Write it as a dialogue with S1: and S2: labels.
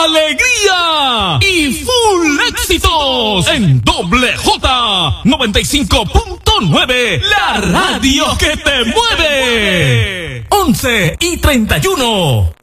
S1: alegría y full éxitos en Doble J 95.9, la radio que te mueve. 11:31.